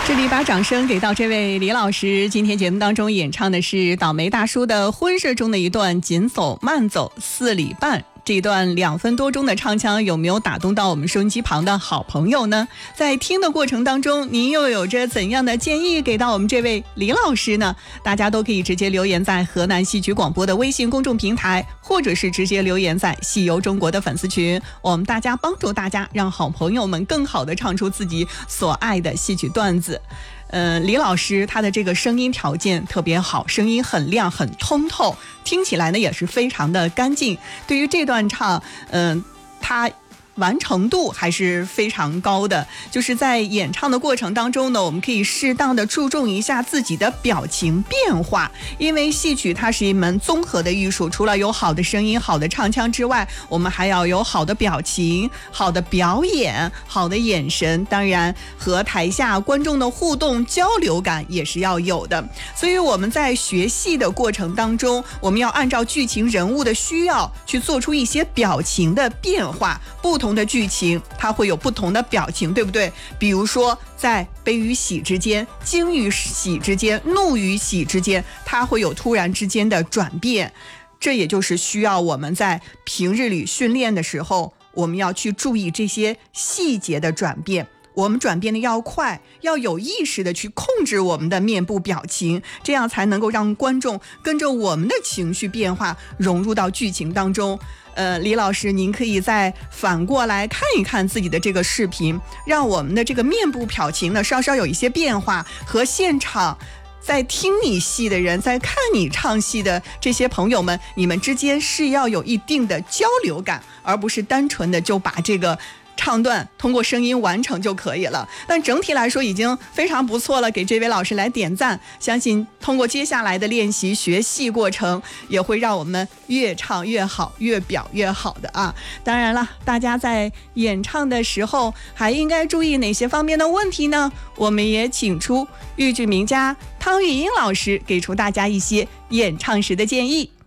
这里把掌声给到这位李老师，今天节目当中演唱的是倒霉大叔的婚事中的一段紧走慢走4里半。这段2分多钟的唱腔有没有打动到我们收音机旁的好朋友呢？在听的过程当中，您又有着怎样的建议给到我们这位李老师呢？大家都可以直接留言在河南戏曲广播的微信公众平台，或者是直接留言在戏游中国的粉丝群，我们大家帮助大家让好朋友们更好的唱出自己所爱的戏曲段子。李老师他的这个声音条件特别好，声音很亮很通透，听起来呢也是非常的干净。对于这段唱他完成度还是非常高的，就是在演唱的过程当中呢，我们可以适当的注重一下自己的表情变化，因为戏曲它是一门综合的艺术，除了有好的声音好的唱腔之外，我们还要有好的表情好的表演好的眼神，当然和台下观众的互动交流感也是要有的。所以我们在学戏的过程当中，我们要按照剧情人物的需要去做出一些表情的变化，不同的剧情它会有不同的表情，对不对？比如说在悲与喜之间，惊与喜之间，怒与喜之间，它会有突然之间的转变。这也就是需要我们在平日里训练的时候，我们要去注意这些细节的转变。我们转变的要快，要有意识的去控制我们的面部表情，这样才能够让观众跟着我们的情绪变化融入到剧情当中。李老师，您可以再反过来看一看自己的这个视频，让我们的这个面部表情呢稍稍有一些变化，和现场在听你戏的人，在看你唱戏的这些朋友们，你们之间是要有一定的交流感，而不是单纯的就把这个唱段通过声音完成就可以了。但整体来说已经非常不错了，给这位老师来点赞。相信通过接下来的练习学戏过程，也会让我们越唱越好，越表越好的啊。当然了，大家在演唱的时候还应该注意哪些方面的问题呢？我们也请出豫剧名家汤玉英老师给出大家一些演唱时的建议。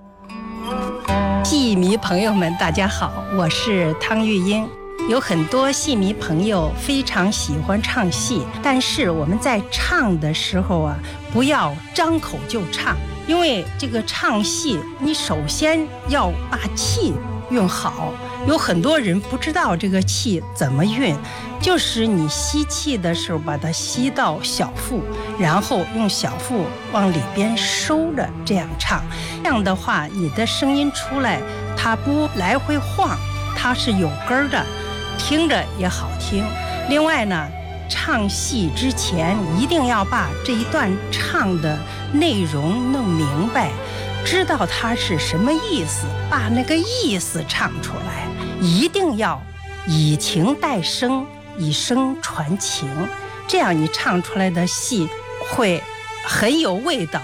戏迷朋友们大家好，我是汤玉英。有很多戏迷朋友非常喜欢唱戏，但是我们在唱的时候啊，不要张口就唱，因为这个唱戏你首先要把气运好。有很多人不知道这个气怎么运，就是你吸气的时候把它吸到小腹，然后用小腹往里边收着，这样唱。这样的话你的声音出来它不来回晃，它是有根的，听着也好听。另外呢，唱戏之前一定要把这一段唱的内容弄明白，知道它是什么意思，把那个意思唱出来。一定要以情带声，以声传情，这样你唱出来的戏会很有味道。